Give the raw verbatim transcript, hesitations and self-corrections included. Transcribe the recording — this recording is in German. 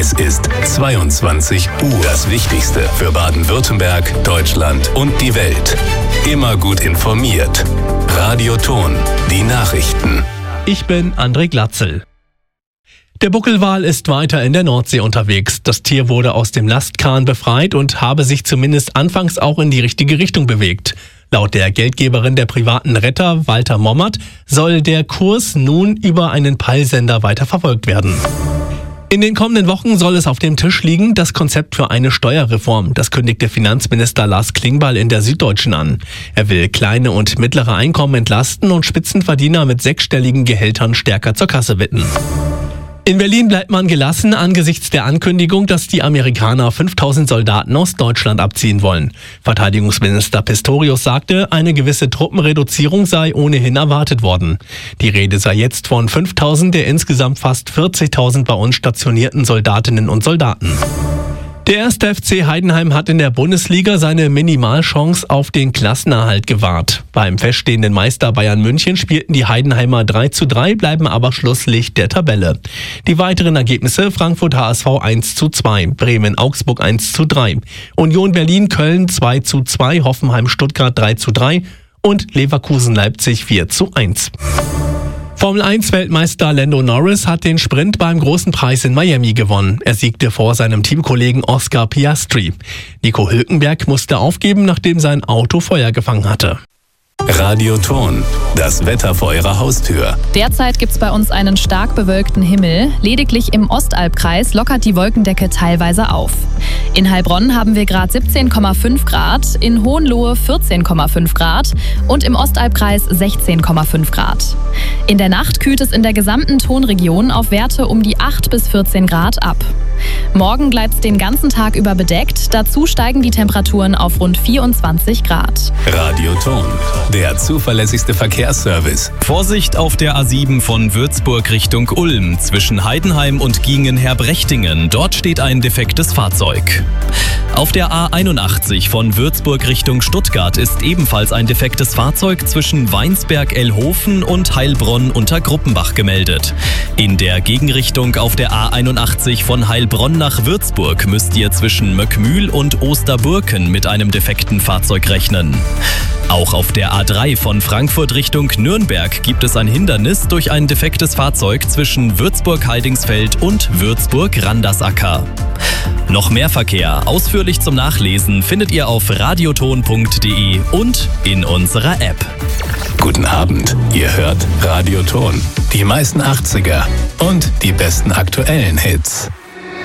Es ist zweiundzwanzig Uhr. Das Wichtigste für Baden-Württemberg, Deutschland und die Welt. Immer gut informiert. Radio Ton, die Nachrichten. Ich bin André Glatzel. Der Buckelwal ist weiter in der Nordsee unterwegs. Das Tier wurde aus dem Lastkahn befreit und habe sich zumindest anfangs auch in die richtige Richtung bewegt. Laut der Geldgeberin der privaten Retter, Walter Mommert, soll der Kurs nun über einen Peilsender weiter verfolgt werden. In den kommenden Wochen soll es auf dem Tisch liegen, das Konzept für eine Steuerreform. Das kündigte Finanzminister Lars Klingbeil in der Süddeutschen an. Er will kleine und mittlere Einkommen entlasten und Spitzenverdiener mit sechsstelligen Gehältern stärker zur Kasse bitten. In Berlin bleibt man gelassen angesichts der Ankündigung, dass die Amerikaner fünftausend Soldaten aus Deutschland abziehen wollen. Verteidigungsminister Pistorius sagte, eine gewisse Truppenreduzierung sei ohnehin erwartet worden. Die Rede sei jetzt von fünftausend der insgesamt fast vierzigtausend bei uns stationierten Soldatinnen und Soldaten. Der erste F C Heidenheim hat in der Bundesliga seine Minimalchance auf den Klassenerhalt gewahrt. Beim feststehenden Meister Bayern München spielten die Heidenheimer drei zu drei, bleiben aber Schlusslicht der Tabelle. Die weiteren Ergebnisse: Frankfurt H S V eins zu zwei, Bremen Augsburg eins zu drei, Union Berlin Köln zwei zu zwei, Hoffenheim Stuttgart drei zu drei und Leverkusen Leipzig vier zu eins. Formel eins Weltmeister Lando Norris hat den Sprint beim Großen Preis in Miami gewonnen. Er siegte vor seinem Teamkollegen Oscar Piastri. Nico Hülkenberg musste aufgeben, nachdem sein Auto Feuer gefangen hatte. Radio Ton, das Wetter vor Ihrer Haustür. Derzeit gibt's bei uns einen stark bewölkten Himmel. Lediglich im Ostalbkreis lockert die Wolkendecke teilweise auf. In Heilbronn haben wir gerade siebzehn Komma fünf Grad, in Hohenlohe vierzehn Komma fünf Grad und im Ostalbkreis sechzehn Komma fünf Grad. In der Nacht kühlt es in der gesamten Tonregion auf Werte um die acht bis vierzehn Grad ab. Morgen bleibt es den ganzen Tag über bedeckt. Dazu steigen die Temperaturen auf rund vierundzwanzig Grad. Radio Ton, der zuverlässigste Verkehrsservice. Vorsicht auf der A sieben von Würzburg Richtung Ulm zwischen Heidenheim und Giengen-Herbrechtingen. Dort steht ein defektes Fahrzeug. Auf der A einundachtzig von Würzburg Richtung Stuttgart ist ebenfalls ein defektes Fahrzeug zwischen Weinsberg-Ellhofen und Heilbronn unter Gruppenbach gemeldet. In der Gegenrichtung auf der A einundachtzig von Heilbronn nach Würzburg müsst ihr zwischen Möckmühl und Osterburken mit einem defekten Fahrzeug rechnen. Auch auf der A drei von Frankfurt Richtung Nürnberg gibt es ein Hindernis durch ein defektes Fahrzeug zwischen Würzburg-Heidingsfeld und Würzburg-Randersacker. Noch mehr Verkehr ausführlich zum Nachlesen findet ihr auf radioton punkt de und in unserer App. Guten Abend, ihr hört Radio Ton, die meisten achtziger und die besten aktuellen Hits.